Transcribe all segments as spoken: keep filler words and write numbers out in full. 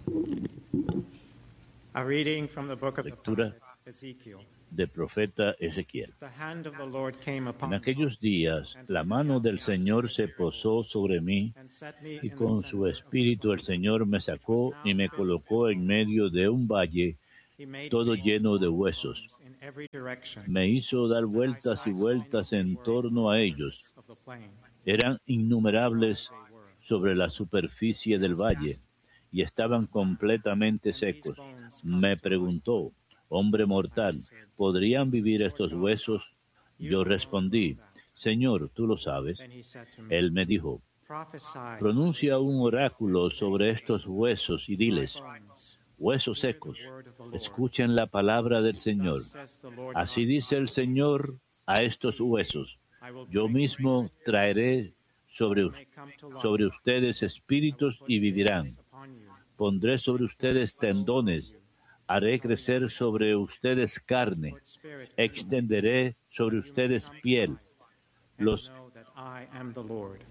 A reading from the book of the Lectura prophet Ezekiel. del profeta Ezequiel. The hand of the Lord came upon En me, aquellos días la mano del Señor se posó sobre mí, and set me y in the con su center of the espíritu el plain. Señor me sacó y me colocó en medio de un valle He made todo me lleno de walk huesos. bones in every direction, Me hizo dar that I vueltas y saw vueltas they en were torno a upon the ellos. surface of the plain. Eran innumerables They were. sobre la superficie del valle y estaban completamente secos. Me preguntó, hombre mortal, ¿podrían vivir estos huesos? Yo respondí, Señor, tú lo sabes. Then he said to me, Él me dijo, prophesy, pronuncia un oráculo sobre estos huesos y dry diles, bones, huesos hear secos, the word of the Lord. escuchen la palabra del Señor. Thus says the Lord Así God, dice el Señor a estos huesos, I will yo bring mismo traeré sobre, when they come to life. sobre ustedes espíritus y vivirán. Upon you, Pondré sobre ustedes tendones, haré crecer sobre ustedes carne, Lord Spirit, extenderé sobre you may ustedes come to piel. life, and Los know that I am the Lord.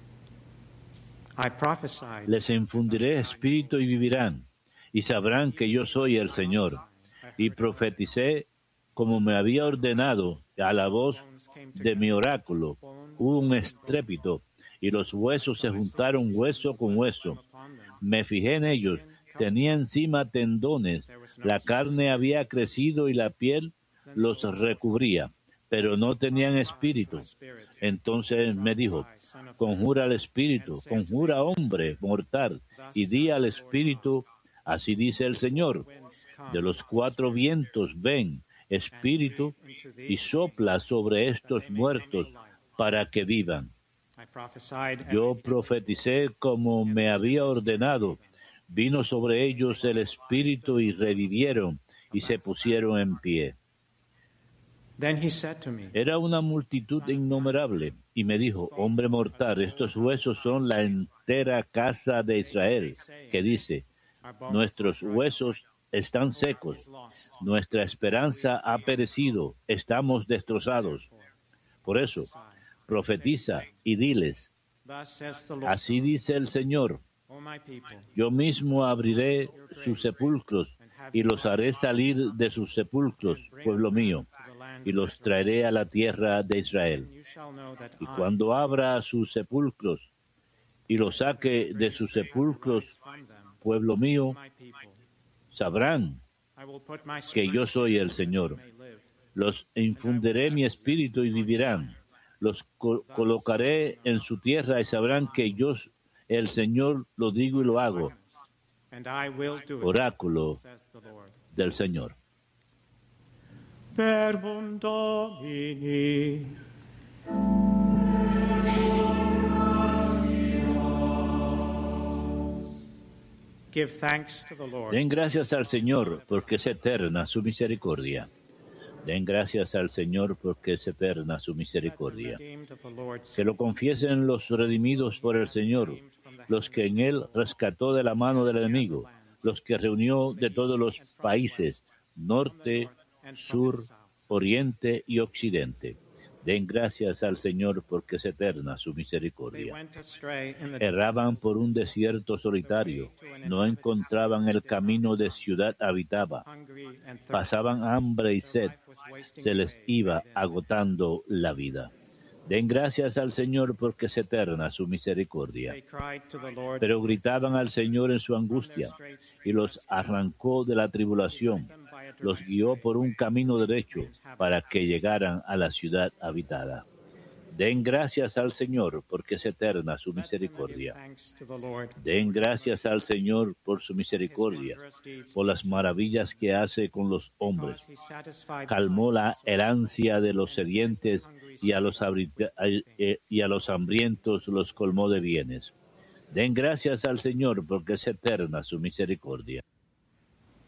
I prophesied, les infundiré espíritu y vivirán, y sabrán que yo soy el Señor. Y profeticé como me había ordenado a la voz de mi oráculo. Hubo un estrépito, y los huesos se juntaron hueso con hueso. Me fijé en ellos, tenía encima tendones, la carne había crecido y la piel los recubría, pero no tenían espíritu. Entonces me dijo, conjura al espíritu, conjura hombre mortal, y di al espíritu, así dice el Señor, de los cuatro vientos ven, espíritu, y sopla sobre estos muertos para que vivan. Yo profeticé como me había ordenado, vino sobre ellos el espíritu y revivieron y se pusieron en pie. Then he said to me, Era una multitud innumerable, y me dijo, hombre mortal, estos huesos son la entera casa de Israel, que dice, nuestros huesos están secos, nuestra esperanza ha perecido, estamos destrozados. Por eso, profetiza y diles, thus says the Lord, así dice el Señor, O my people, yo mismo abriré sus sepulcros y los haré salir de sus sepulcros, pueblo mío, y los traeré a la tierra de Israel. you shall know that Y I cuando abra sus sepulcros y los saque de sus sepulcros, from them, pueblo mío, my people, sabrán I will put my que yo spirit soy el Señor. may live. Los infundiré mi espíritu y vivirán. Los co- colocaré en su tierra y sabrán que yo, el Señor, lo digo y lo hago. And I will do it, Oráculo says the Lord. del Señor. Verbum Domini. Give thanks to the Lord. Den gracias al Señor porque es eterna su misericordia. Den gracias al Señor porque es eterna su misericordia. Redeemed of the Lord, Que lo confiesen los redimidos por el Señor, los que en Él rescató de la mano del enemigo, los que reunió de todos los países, norte, sur, oriente y occidente. Den gracias al Señor porque es eterna su they misericordia. went astray in the Erraban por un desierto solitario, no encontraban el camino de ciudad habitada, hungry and thirsty. pasaban hambre y sed, Life was wasting se les away. iba agotando la vida. Den gracias al Señor porque es eterna su misericordia. They cried to the Lord, Pero gritaban al Señor en su angustia y los arrancó de la tribulación, los guió por un camino derecho para que llegaran a la ciudad habitada. Den gracias al Señor porque es eterna su misericordia. thanks to the Lord. Den gracias al Señor por su misericordia, por las maravillas que hace con los hombres. Because he satisfied Calmó la el ansia de los sedientes y a los, abri- eh, y a los hambrientos los colmó de bienes. Den gracias al Señor porque es eterna su misericordia.